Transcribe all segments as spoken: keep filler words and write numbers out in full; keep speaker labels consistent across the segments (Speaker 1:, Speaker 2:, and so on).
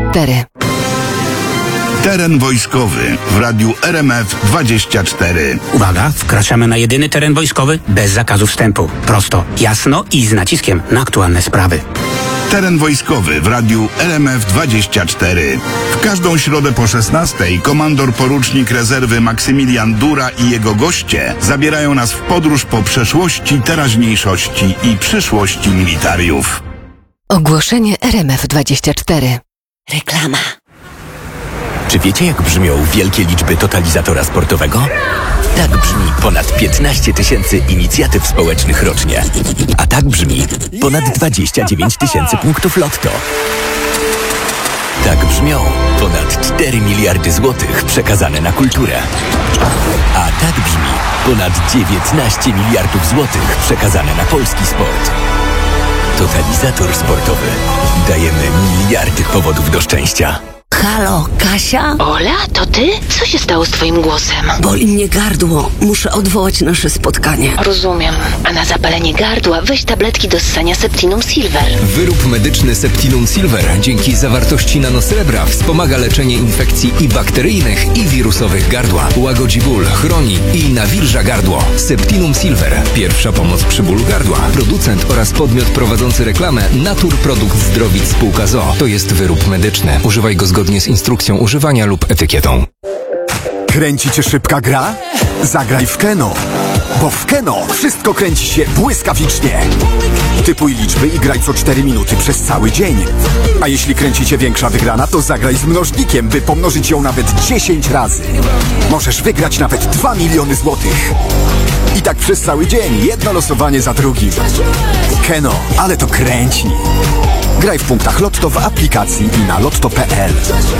Speaker 1: cztery.
Speaker 2: Teren wojskowy w radiu R M F dwadzieścia cztery.
Speaker 3: Uwaga, wkraczamy na jedyny teren wojskowy bez zakazu wstępu. Prosto, jasno i z naciskiem na aktualne sprawy.
Speaker 2: Teren wojskowy w radiu R M F dwadzieścia cztery. W każdą środę po szesnastej komandor porucznik rezerwy Maksymilian Dura i jego goście zabierają nas w podróż po przeszłości, teraźniejszości i przyszłości militariów.
Speaker 1: Ogłoszenie R M F dwadzieścia cztery.
Speaker 4: Reklama.
Speaker 5: Czy wiecie, jak brzmią wielkie liczby totalizatora sportowego? Tak brzmi ponad piętnaście tysięcy inicjatyw społecznych rocznie. A tak brzmi ponad dwadzieścia dziewięć tysięcy punktów lotto. Tak brzmią ponad cztery miliardy złotych przekazane na kulturę. A tak brzmi ponad dziewiętnaście miliardów złotych przekazane na polski sport. Totalizator sportowy. Dajemy miliardy powodów do szczęścia.
Speaker 4: Halo, Kasia?
Speaker 6: Ola, to ty? Co się stało z twoim głosem?
Speaker 4: Boli mnie gardło. Muszę odwołać nasze spotkanie.
Speaker 6: Rozumiem. A na zapalenie gardła weź tabletki do ssania Septinum Silver.
Speaker 7: Wyrób medyczny Septinum Silver dzięki zawartości nanosrebra wspomaga leczenie infekcji i bakteryjnych, i wirusowych gardła. Łagodzi ból, chroni i nawilża gardło. Septinum Silver. Pierwsza pomoc przy bólu gardła. Producent oraz podmiot prowadzący reklamę Natur Produkt Zdrowit Spółka z o o. To jest wyrób medyczny. Używaj go zgodnie z instrukcją używania lub etykietą.
Speaker 8: Kręci cię szybka gra? Zagraj w Keno. Bo w Keno wszystko kręci się błyskawicznie. Typuj liczby i graj co cztery minuty przez cały dzień. A jeśli kręci cię większa wygrana, to zagraj z mnożnikiem, by pomnożyć ją nawet dziesięć razy. Możesz wygrać nawet dwa miliony złotych. I tak przez cały dzień, jedno losowanie za drugim. Keno, ale to kręci. Graj w punktach Lotto w aplikacji i na lotto kropka p l.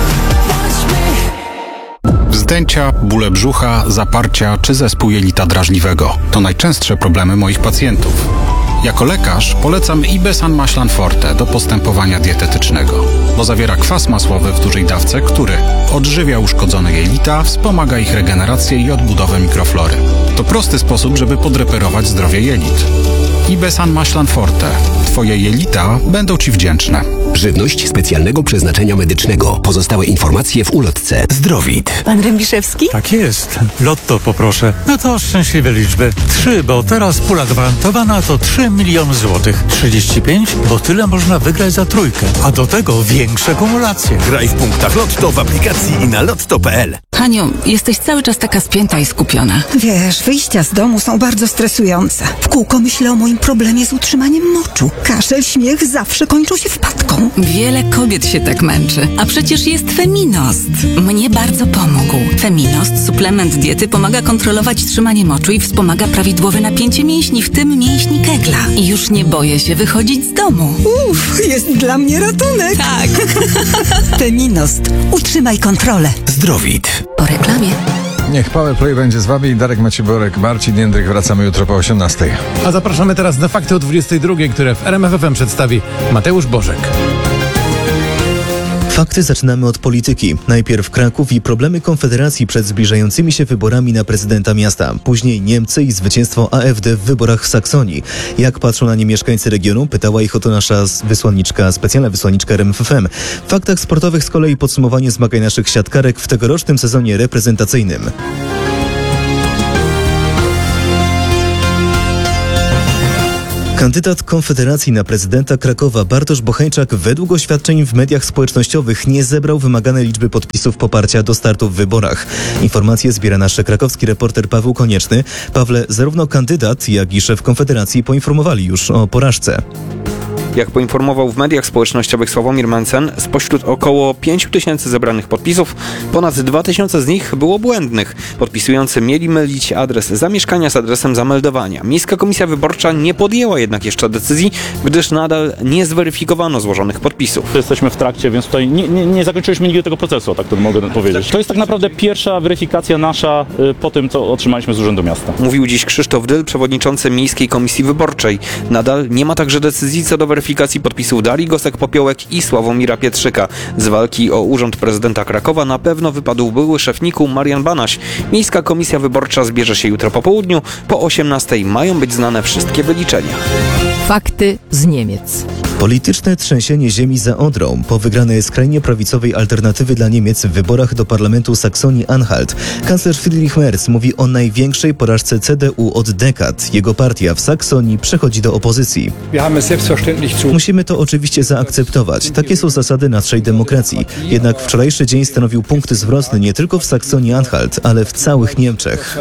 Speaker 9: Wzdęcia, bóle brzucha, zaparcia czy zespół jelita drażliwego to najczęstsze problemy moich pacjentów. Jako lekarz polecam Ibesan Maślan Forte do postępowania dietetycznego, bo zawiera kwas masłowy w dużej dawce, który odżywia uszkodzone jelita, wspomaga ich regenerację i odbudowę mikroflory. To prosty sposób, żeby podreperować zdrowie jelit. Ibesan Maślan Forte. Twoje jelita będą Ci wdzięczne.
Speaker 5: Żywność specjalnego przeznaczenia medycznego. Pozostałe informacje w ulotce. Zdrowit.
Speaker 4: Pan Rębiszewski?
Speaker 10: Tak jest. Lotto poproszę. No to szczęśliwe liczby. Trzy, bo teraz pula gwarantowana to trzy miliony złotych. trzydzieści pięć, bo tyle można wygrać za trójkę. A do tego większe kumulacje.
Speaker 5: Graj w punktach Lotto w aplikacji i na lotto kropka p l.
Speaker 11: Haniu, jesteś cały czas taka spięta i skupiona.
Speaker 12: Wiesz, wyjścia z domu są bardzo stresujące. W kółko myślę o moim problemie z utrzymaniem moczu. Kaszel, śmiech zawsze kończą się wpadką.
Speaker 11: Wiele kobiet się tak męczy. A przecież jest Feminost. Mnie bardzo pomógł. Feminost, suplement diety, pomaga kontrolować trzymanie moczu i wspomaga prawidłowe napięcie mięśni, w tym mięśni Kegla. I już nie boję się wychodzić z domu.
Speaker 12: Uff, jest dla mnie ratunek.
Speaker 11: Tak.
Speaker 12: Feminost. Utrzymaj kontrolę.
Speaker 5: Zdrowit.
Speaker 1: Po reklamie.
Speaker 13: Niech Power Play będzie z wami. Darek Macieborek, Marcin Jędryk. Wracamy jutro po osiemnastej.
Speaker 14: A zapraszamy teraz na Fakty o dwudziestej drugiej, które w R M F F M przedstawi Mateusz Bożek.
Speaker 15: Fakty zaczynamy od polityki. Najpierw Kraków i problemy Konfederacji przed zbliżającymi się wyborami na prezydenta miasta. Później Niemcy i zwycięstwo A F D w wyborach w Saksonii. Jak patrzą na nie mieszkańcy regionu? Pytała ich o to nasza wysłanniczka, specjalna wysłanniczka R M F F M. W faktach sportowych z kolei podsumowanie zmagań naszych siatkarek w tegorocznym sezonie reprezentacyjnym. Kandydat Konfederacji na prezydenta Krakowa Bartosz Bocheńczak według oświadczeń w mediach społecznościowych nie zebrał wymaganej liczby podpisów poparcia do startu w wyborach. Informacje zbiera nasz krakowski reporter Paweł Konieczny. Pawle, zarówno kandydat, jak i szef Konfederacji poinformowali już o porażce.
Speaker 16: Jak poinformował w mediach społecznościowych Sławomir Mencen, spośród około pięć tysięcy zebranych podpisów, ponad dwa tysiące z nich było błędnych. Podpisujący mieli mylić adres zamieszkania z adresem zameldowania. Miejska Komisja Wyborcza nie podjęła jednak jeszcze decyzji, gdyż nadal nie zweryfikowano złożonych podpisów.
Speaker 17: Jesteśmy w trakcie, więc tutaj nie, nie, nie zakończyliśmy nigdy tego procesu, tak to mogę powiedzieć. To jest tak naprawdę pierwsza weryfikacja nasza y, po tym, co otrzymaliśmy z Urzędu Miasta.
Speaker 16: Mówił dziś Krzysztof Dyl, przewodniczący Miejskiej Komisji Wyborczej. Nadal nie ma także decyzji co do weryfikacji podpisów Darii Gosek-Popiołek i Sławomira Pietrzyka. Z walki o urząd prezydenta Krakowa na pewno wypadł były szef N I K-u Marian Banaś. Miejska Komisja Wyborcza zbierze się jutro po południu. Po osiemnastej mają być znane wszystkie wyliczenia.
Speaker 18: Fakty z Niemiec.
Speaker 15: Polityczne trzęsienie ziemi za Odrą po wygranej skrajnie prawicowej alternatywy dla Niemiec w wyborach do parlamentu Saksonii-Anhalt. Kanclerz Friedrich Merz mówi o największej porażce C D U od dekad. Jego partia w Saksonii przechodzi do opozycji. Musimy to oczywiście zaakceptować. Takie są zasady naszej demokracji. Jednak wczorajszy dzień stanowił punkt zwrotny nie tylko w Saksonii-Anhalt, ale w całych Niemczech.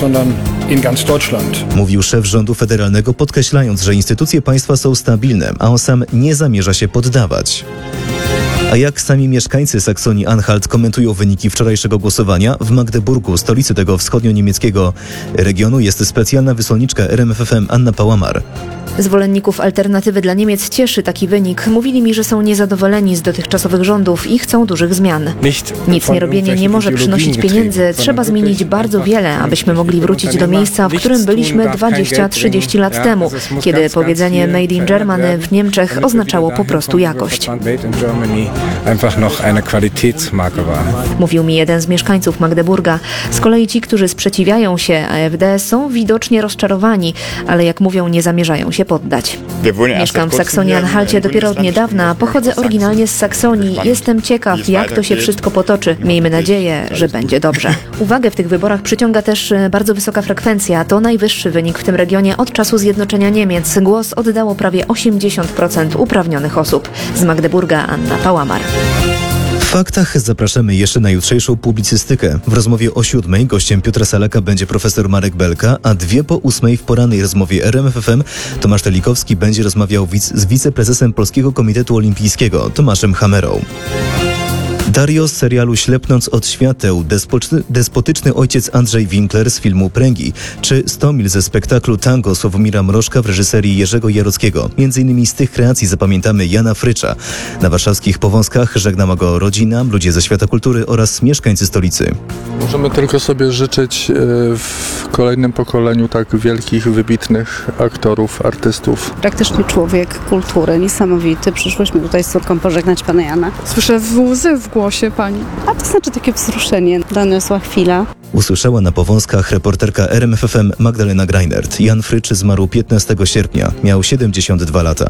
Speaker 15: Mówił szef rządu federalnego, podkreślając, że instytucje państwa są stabilne, a on sam nie zamierza się poddawać. A jak sami mieszkańcy Saksonii-Anhalt komentują wyniki wczorajszego głosowania? W Magdeburgu, stolicy tego wschodnio-niemieckiego regionu, jest specjalna wysłanniczka R M F F M Anna Pałamar.
Speaker 18: Zwolenników alternatywy dla Niemiec cieszy taki wynik. Mówili mi, że są niezadowoleni z dotychczasowych rządów i chcą dużych zmian. Nic nie robienie nie może przynosić pieniędzy. Trzeba zmienić bardzo wiele, abyśmy mogli wrócić do miejsca, w którym byliśmy dwadzieścia trzydzieści lat temu, kiedy powiedzenie Made in Germany w Niemczech oznaczało po prostu jakość. Mówił mi jeden z mieszkańców Magdeburga. Z kolei ci, którzy sprzeciwiają się A F D, są widocznie rozczarowani, ale jak mówią, nie zamierzają się poddać. Mieszkam w Saksonii-Anhalcie dopiero od niedawna, pochodzę oryginalnie z Saksonii. Jestem ciekaw, jak to się wszystko potoczy. Miejmy nadzieję, że będzie dobrze. Uwagę w tych wyborach przyciąga też bardzo wysoka frekwencja. To najwyższy wynik w tym regionie od czasu zjednoczenia Niemiec. Głos oddało prawie osiemdziesiąt procent uprawnionych osób. Z Magdeburga Anna Pałamar.
Speaker 15: W faktach zapraszamy jeszcze na jutrzejszą publicystykę. W rozmowie o siódmej gościem Piotra Salaka będzie profesor Marek Belka, a dwie po ósmej w porannej rozmowie R M F F M Tomasz Telikowski będzie rozmawiał wic- z wiceprezesem Polskiego Komitetu Olimpijskiego Tomaszem Hamerą. Dario z serialu Ślepnąc od świateł, despoczny, despotyczny ojciec Andrzej Winkler z filmu Pręgi, czy Stomil ze spektaklu Tango Sławomira Mrożka w reżyserii Jerzego Jarockiego. Między innymi z tych kreacji zapamiętamy Jana Frycza. Na warszawskich Powązkach żegnała go rodzina, ludzie ze świata kultury oraz mieszkańcy stolicy.
Speaker 19: Możemy tylko sobie życzyć w kolejnym pokoleniu tak wielkich, wybitnych aktorów, artystów.
Speaker 20: Praktyczny człowiek kultury, niesamowity. Przyszłyśmy tutaj z córką pożegnać pana Jana.
Speaker 21: Słyszę łzy w głosie pani.
Speaker 20: A to znaczy takie wzruszenie. Doniosła chwila.
Speaker 15: Usłyszała na Powązkach reporterka R M F F M Magdalena Greinert. Jan Frycz zmarł piętnastego sierpnia. Miał siedemdziesiąt dwa lata.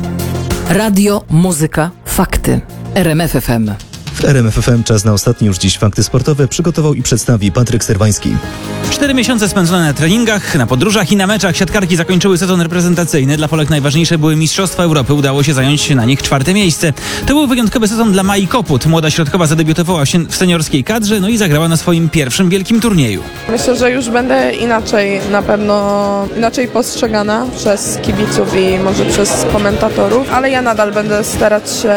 Speaker 1: Radio, muzyka, fakty. R M F F M.
Speaker 15: W R M F F M czas na ostatnie już dziś fakty sportowe przygotował i przedstawi Patryk Serwański.
Speaker 22: Cztery miesiące spędzone na treningach, na podróżach i na meczach siatkarki zakończyły sezon reprezentacyjny. Dla Polek najważniejsze były Mistrzostwa Europy. Udało się zająć na nich czwarte miejsce. To był wyjątkowy sezon dla Mai Koput. Młoda środkowa zadebiutowała się w seniorskiej kadrze, no i zagrała na swoim pierwszym wielkim turnieju.
Speaker 21: Myślę, że już będę inaczej, na pewno inaczej postrzegana przez kibiców i może przez komentatorów, ale ja nadal będę starać się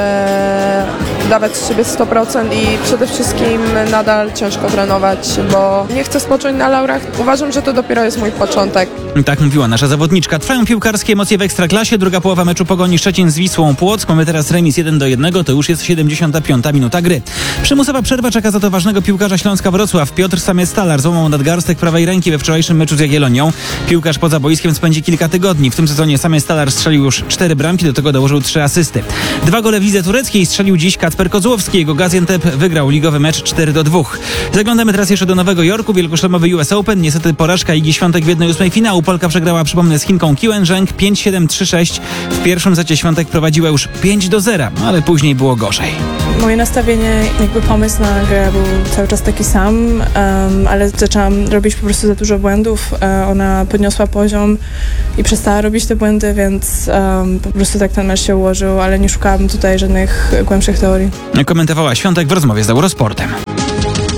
Speaker 21: dawać z siebie sto procent i przede wszystkim nadal ciężko trenować, bo nie chcę spocząć na laurach. Uważam, że to dopiero jest mój początek.
Speaker 22: Tak mówiła nasza zawodniczka. Trwają piłkarskie emocje w Ekstraklasie. Druga połowa meczu Pogoni Szczecin z Wisłą Płock. Mamy teraz remis jeden do jednego. To już jest siedemdziesiąta piąta minuta gry. Przymusowa przerwa czeka za to ważnego piłkarza Śląska Wrocław. Piotr Samiec-Stalar złamał nadgarstek prawej ręki we wczorajszym meczu z Jagiellonią. Piłkarz poza boiskiem spędzi kilka tygodni. W tym sezonie Samiec-Stalar strzelił już cztery bramki, do tego dołożył trzy asysty. Dwa gole w lidze tureckiej strzelił dziś Kacper Kozłowski. Jego Gaziantep wygrał ligowy mecz cztery do dwóch. Zaglądamy teraz jeszcze do Nowego Jorku. Wielkoszlemowy U S Open. Niestety porażka Igi Świątek w jednej ósmej finału. Polka przegrała, przypomnę, z Chinką Qiwen Zheng pięć siedem trzy sześć. W pierwszym secie Świątek prowadziła już pięć do zera, ale później było gorzej.
Speaker 21: Moje nastawienie, jakby pomysł na grę był cały czas taki sam, um, ale zaczęłam robić po prostu za dużo błędów. Um, ona podniosła poziom i przestała robić te błędy, więc um, po prostu tak ten mecz się ułożył, ale nie szukałam tutaj żadnych głębszych teorii.
Speaker 22: Komentowała Świątek w rozmowie z Eurosportem.